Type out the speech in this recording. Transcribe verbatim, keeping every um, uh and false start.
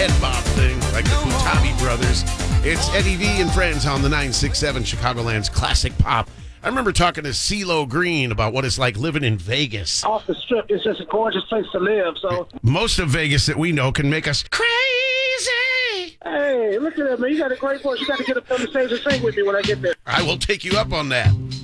head bob thing, like the Butabi Brothers. It's Eddie V and Friends on the nine six seven Chicagoland's Classic Pop. I remember talking to CeeLo Green about what it's like living in Vegas. Off the strip, it's just a gorgeous place to live, so... Most of Vegas that we know can make us crazy. Hey, look at that, man. You got a great voice. You got to get up on the stage and sing with me when I get there. I will take you up on that.